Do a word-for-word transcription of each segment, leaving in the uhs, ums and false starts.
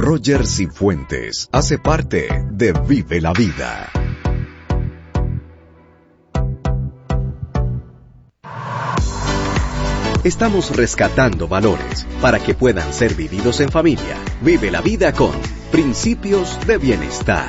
Roger Cifuentes hace parte de Vive la Vida. Estamos rescatando valores para que puedan ser vividos en familia. Vive la vida con Principios de Bienestar.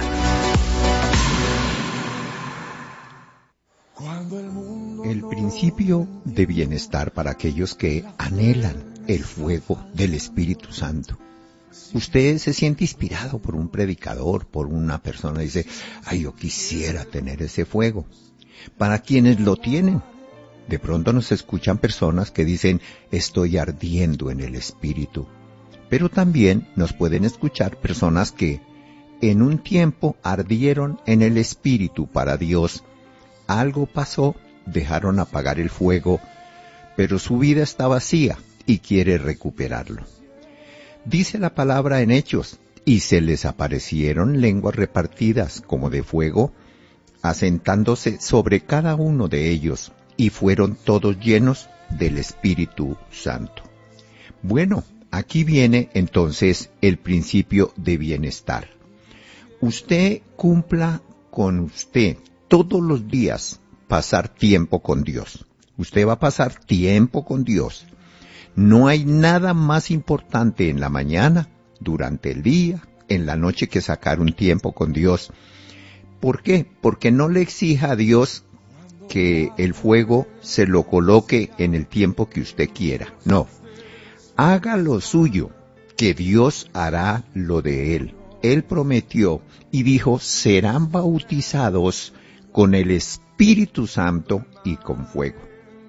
El principio de bienestar para aquellos que anhelan el fuego del Espíritu Santo. Usted se siente inspirado por un predicador, por una persona, dice, ay, yo quisiera tener ese fuego. Para quienes lo tienen, de pronto nos escuchan personas que dicen, estoy ardiendo en el Espíritu. Pero también nos pueden escuchar personas que en un tiempo ardieron en el Espíritu para Dios. Algo pasó, dejaron apagar el fuego, pero su vida está vacía y quiere recuperarlo. Dice la palabra en Hechos, y se les aparecieron lenguas repartidas como de fuego, asentándose sobre cada uno de ellos, y fueron todos llenos del Espíritu Santo. Bueno, aquí viene entonces el principio de bienestar. Usted cumpla con usted todos los días pasar tiempo con Dios. Usted va a pasar tiempo con Dios. No hay nada más importante en la mañana, durante el día, en la noche que sacar un tiempo con Dios. ¿Por qué? Porque no le exija a Dios que el fuego se lo coloque en el tiempo que usted quiera. No. Haga lo suyo, que Dios hará lo de él. Él prometió y dijo, serán bautizados con el Espíritu Santo y con fuego.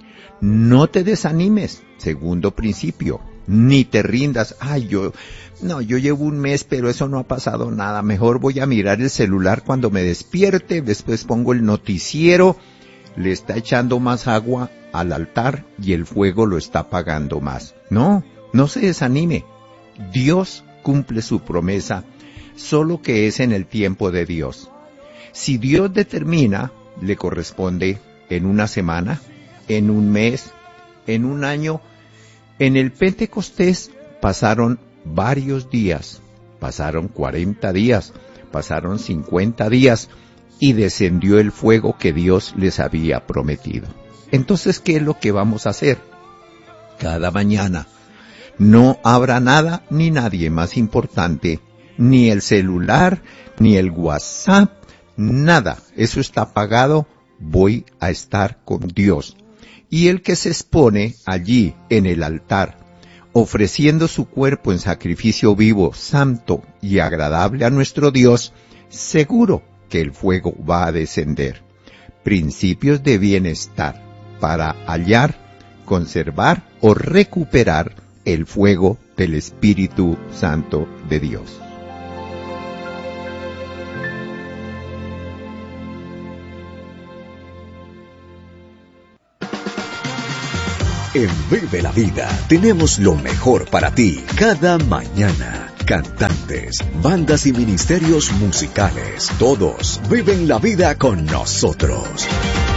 No te desanimes, segundo principio, ni te rindas. Ay, yo, no, yo llevo un mes, pero eso no ha pasado nada. Mejor voy a mirar el celular cuando me despierte, después pongo el noticiero, le está echando más agua al altar y el fuego lo está apagando más. No, no se desanime. Dios cumple su promesa, solo que es en el tiempo de Dios. Si Dios determina, le corresponde en una semana, en un mes, en un año. En el Pentecostés pasaron varios días, pasaron cuarenta días, pasaron cincuenta días, y descendió el fuego que Dios les había prometido. Entonces, ¿qué es lo que vamos a hacer? Cada mañana no habrá nada ni nadie más importante, ni el celular, ni el WhatsApp, nada. Eso está apagado. Voy a estar con Dios. Y el que se expone allí en el altar, ofreciendo su cuerpo en sacrificio vivo, santo y agradable a nuestro Dios, seguro que el fuego va a descender. Principios de bienestar para hallar, conservar o recuperar el fuego del Espíritu Santo de Dios. En Vive la Vida tenemos lo mejor para ti cada mañana. Cantantes, bandas y ministerios musicales, todos viven la vida con nosotros.